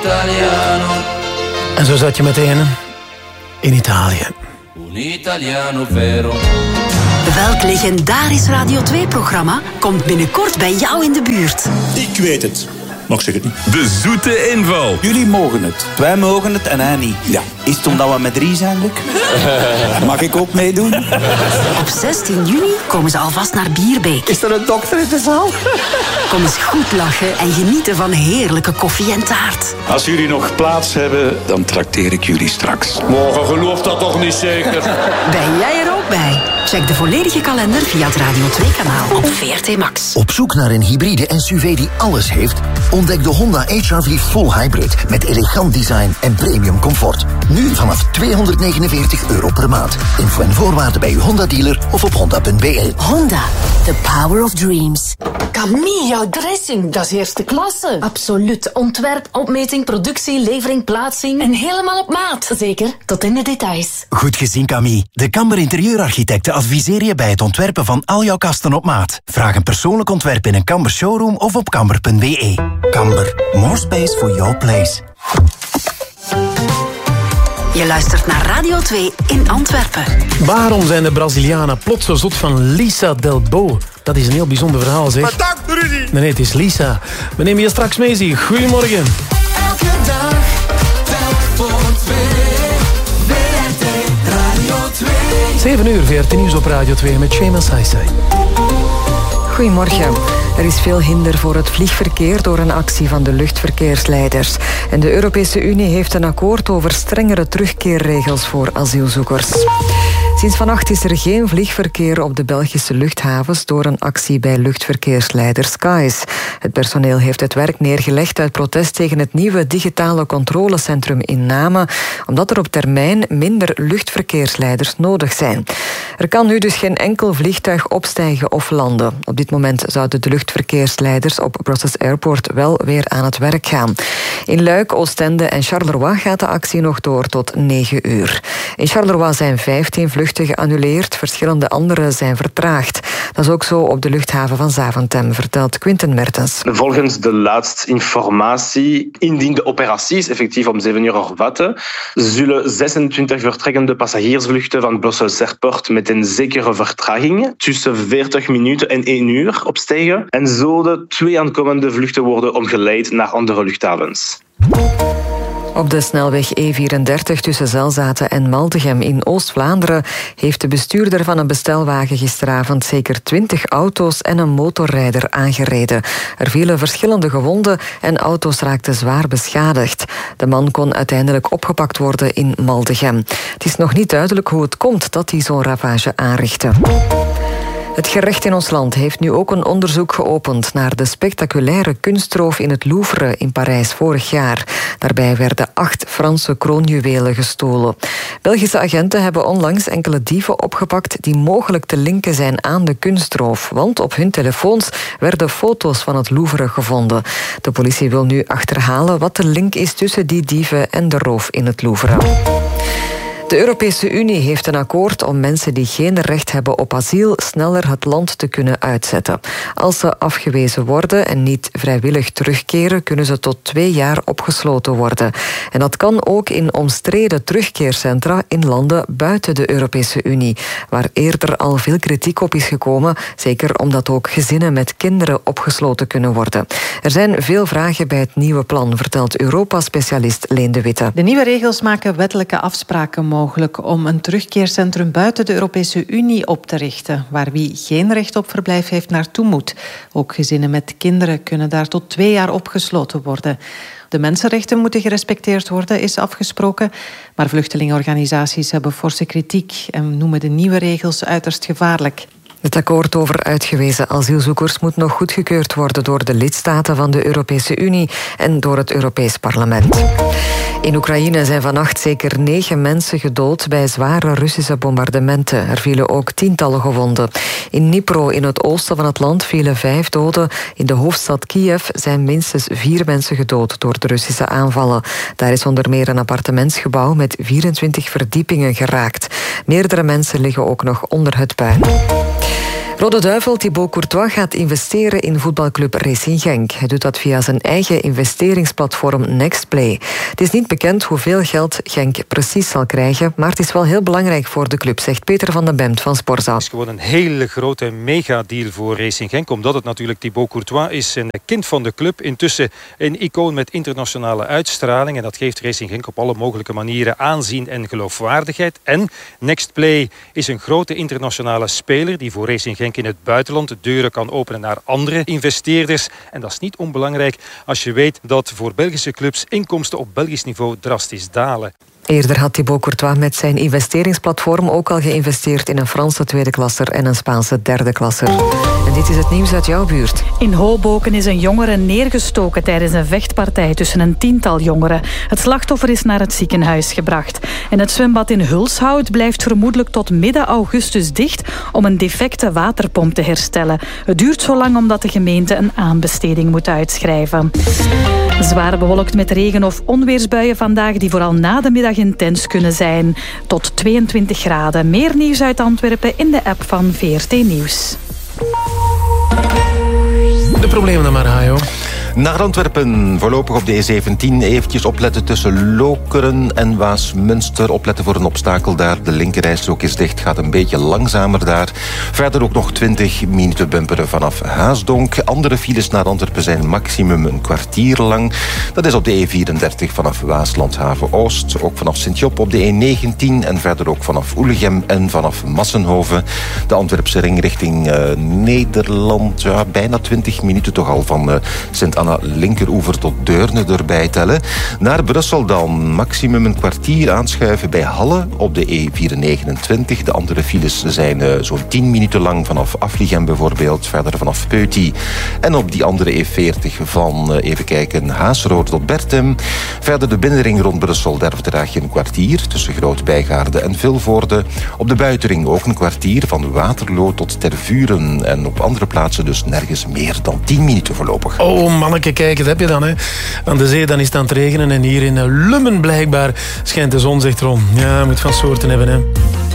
italiano. En zo zat je meteen in Italië. Un italiano vero. Welk legendarisch Radio 2-programma komt binnenkort bij jou in de buurt? Ik weet het. Nog zeg het niet. De zoete inval. Jullie mogen het. Wij mogen het en hij niet. Ja. Is het omdat we met 3 zijn, Luc? Mag ik ook meedoen? Op 16 juni komen ze alvast naar Bierbeek. Is er een dokter in de zaal? Kom eens goed lachen en genieten van heerlijke koffie en taart. Als jullie nog plaats hebben, dan trakteer ik jullie straks. Morgen gelooft dat toch niet zeker? Ben jij er ook bij? Check de volledige kalender via het Radio 2-kanaal op VRT Max. Op zoek naar een hybride SUV die alles heeft? Ontdek de Honda HR-V Full Hybrid met elegant design en premium comfort. Nu vanaf €249 per maand. Info en voorwaarden bij uw Honda-dealer of op honda.be. Honda, the power of dreams. Camille, jouw dressing, dat is eerste klasse. Absoluut. Ontwerp, opmeting, productie, levering, plaatsing. En helemaal op maat. Zeker, tot in de details. Goed gezien, Camille. De Kamber Interieurarchitecten adviseer je bij het ontwerpen van al jouw kasten op maat. Vraag een persoonlijk ontwerp in een Kamber showroom of op kamber.be. Kamber, more space for your place. Je luistert naar Radio 2 in Antwerpen. Waarom zijn de Brazilianen plots zo zot van Lisa Delbo? Dat is een heel bijzonder verhaal, zeg. Bedankt, Rudy. Nee, het is Lisa. We nemen je straks mee, zie. Goedemorgen. Elke dag, telk voor 2. VRT Radio 2. 7 uur, VRT Nieuws op Radio 2 met Shema Saisai. Goedemorgen. Er is veel hinder voor het vliegverkeer door een actie van de luchtverkeersleiders. En de Europese Unie heeft een akkoord over strengere terugkeerregels voor asielzoekers. Sinds vannacht is er geen vliegverkeer op de Belgische luchthavens door een actie bij luchtverkeersleider Skies. Het personeel heeft het werk neergelegd uit protest tegen het nieuwe digitale controlecentrum in Namen, omdat er op termijn minder luchtverkeersleiders nodig zijn. Er kan nu dus geen enkel vliegtuig opstijgen of landen. Op dit moment zouden de luchtverkeersleiders op Brussels Airport wel weer aan het werk gaan. In Luik, Oostende en Charleroi gaat de actie nog door tot 9 uur. In Charleroi zijn 15 vluchten geannuleerd, verschillende andere zijn vertraagd. Dat is ook zo op de luchthaven van Zaventem, vertelt Quinten Mertens. Volgens de laatste informatie, indien de operaties effectief om 7 uur hervatten, zullen 26 vertrekkende passagiersvluchten van Brussels Airport met een zekere vertraging tussen 40 minuten en 1 uur opstijgen en zouden 2 aankomende vluchten worden omgeleid naar andere luchthavens. Op de snelweg E34 tussen Zelzaten en Maldegem in Oost-Vlaanderen heeft de bestuurder van een bestelwagen gisteravond zeker 20 auto's en een motorrijder aangereden. Er vielen verschillende gewonden en auto's raakten zwaar beschadigd. De man kon uiteindelijk opgepakt worden in Maldegem. Het is nog niet duidelijk hoe het komt dat hij zo'n ravage aanrichtte. Het gerecht in ons land heeft nu ook een onderzoek geopend naar de spectaculaire kunstroof in het Louvre in Parijs vorig jaar. Daarbij werden 8 Franse kroonjuwelen gestolen. Belgische agenten hebben onlangs enkele dieven opgepakt die mogelijk te linken zijn aan de kunstroof, want op hun telefoons werden foto's van het Louvre gevonden. De politie wil nu achterhalen wat de link is tussen die dieven en de roof in het Louvre. De Europese Unie heeft een akkoord om mensen die geen recht hebben op asiel sneller het land te kunnen uitzetten. Als ze afgewezen worden en niet vrijwillig terugkeren, kunnen ze tot 2 jaar opgesloten worden. En dat kan ook in omstreden terugkeercentra in landen buiten de Europese Unie, waar eerder al veel kritiek op is gekomen, zeker omdat ook gezinnen met kinderen opgesloten kunnen worden. Er zijn veel vragen bij het nieuwe plan, vertelt Europa-specialist Leen de Witte. De nieuwe regels maken wettelijke afspraken mogelijk om een terugkeercentrum buiten de Europese Unie op te richten, waar wie geen recht op verblijf heeft naartoe moet. Ook gezinnen met kinderen kunnen daar tot 2 jaar opgesloten worden. De mensenrechten moeten gerespecteerd worden, is afgesproken. Maar vluchtelingenorganisaties hebben forse kritiek en noemen de nieuwe regels uiterst gevaarlijk. Het akkoord over uitgewezen asielzoekers moet nog goedgekeurd worden door de lidstaten van de Europese Unie en door het Europees Parlement. In Oekraïne zijn vannacht zeker 9 mensen gedood bij zware Russische bombardementen. Er vielen ook tientallen gewonden. In Dnipro, in het oosten van het land, vielen 5 doden. In de hoofdstad Kiev zijn minstens 4 mensen gedood door de Russische aanvallen. Daar is onder meer een appartementsgebouw met 24 verdiepingen geraakt. Meerdere mensen liggen ook nog onder het puin. Rode Duivel Thibaut Courtois gaat investeren in voetbalclub Racing Genk. Hij doet dat via zijn eigen investeringsplatform Nextplay. Het is niet bekend hoeveel geld Genk precies zal krijgen, maar het is wel heel belangrijk voor de club, zegt Peter van den Bemt van Sporza. Het is gewoon een hele grote megadeal voor Racing Genk, omdat het natuurlijk Thibaut Courtois is, een kind van de club, intussen een icoon met internationale uitstraling, en dat geeft Racing Genk op alle mogelijke manieren aanzien en geloofwaardigheid. En Nextplay is een grote internationale speler die voor Racing Genk in het buitenland de deuren kan openen naar andere investeerders. En dat is niet onbelangrijk als je weet dat voor Belgische clubs inkomsten op Belgisch niveau drastisch dalen. Eerder had Thibaut Courtois met zijn investeringsplatform ook al geïnvesteerd in een Franse tweede klasser en een Spaanse derde klasser. En dit is het nieuws uit jouw buurt. In Hoboken is een jongere neergestoken tijdens een vechtpartij tussen een 10-tal jongeren. Het slachtoffer is naar het ziekenhuis gebracht. En het zwembad in Hulshout blijft vermoedelijk tot midden augustus dicht om een defecte waterpomp te herstellen. Het duurt zo lang omdat de gemeente een aanbesteding moet uitschrijven. Zwaar bewolkt met regen- of onweersbuien vandaag die vooral na de middag intens kunnen zijn. Tot 22 graden. Meer nieuws uit Antwerpen in de app van VRT Nieuws. De problemen dan maar, Hajo. Naar Antwerpen, voorlopig op de E17. Eventjes opletten tussen Lokeren en Waasmunster. Opletten voor een obstakel daar. De linkerrijstrook is dicht, gaat een beetje langzamer daar. Verder ook nog 20 minuten bumperen vanaf Haasdonk. Andere files naar Antwerpen zijn maximum een kwartier lang. Dat is op de E34 vanaf Waaslandhaven-Oost. Ook vanaf Sint-Job op de E19 en verder ook vanaf Oelegem en vanaf Massenhoven. De Antwerpse ring richting Nederland. Ja, bijna 20 minuten toch al van Sint-Anna linkeroever tot Deurne erbij tellen. Naar Brussel dan maximum een kwartier aanschuiven bij Halle op de E429. De andere files zijn zo'n 10 minuten lang vanaf Afligem bijvoorbeeld, verder vanaf Peuty. En op die andere E40 van, even kijken, Haasrood tot Bertem. Verder de binnenring rond Brussel, daar verdraag je een kwartier tussen Groot-Bijgaarde en Vilvoorde. Op de buitenring ook een kwartier van Waterloo tot Tervuren. En op andere plaatsen dus nergens meer dan 10 minuten voorlopig. Oh, manneke, kijk, dat heb je dan, hè. Aan de zee dan is het aan het regenen en hier in Lummen blijkbaar schijnt de zon, zegt Ron. Ja, moet van soorten hebben, hè.